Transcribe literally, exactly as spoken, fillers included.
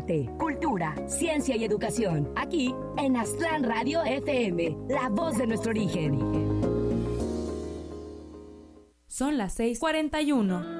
arte, cultura, ciencia y educación. Aquí en Aztlán Radio F M, la voz de nuestro origen. Son las seis cuarenta y uno.